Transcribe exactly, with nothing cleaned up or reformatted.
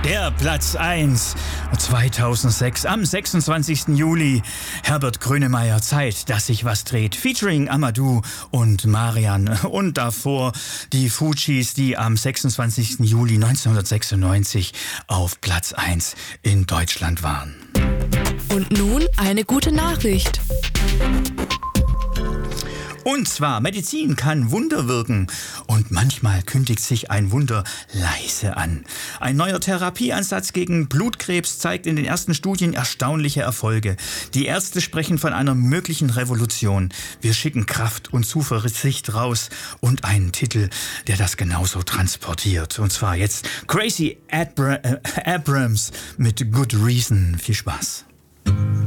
Der Platz eins zweitausendsechs am sechsundzwanzigsten Juli. Herbert Grönemeyer, Zeit, dass sich was dreht. Featuring Amadou und Marian. Und davor die Fujis, die am sechsundzwanzigsten Juli neunzehnhundertsechsundneunzig auf Platz eins in Deutschland waren. Und nun eine gute Nachricht. Und zwar, Medizin kann Wunder wirken und manchmal kündigt sich ein Wunder leise an. Ein neuer Therapieansatz gegen Blutkrebs zeigt in den ersten Studien erstaunliche Erfolge. Die Ärzte sprechen von einer möglichen Revolution. Wir schicken Kraft und Zuversicht raus und einen Titel, der das genauso transportiert. Und zwar jetzt Crazy Abra- äh, Abrams mit Good Reason. Viel Spaß.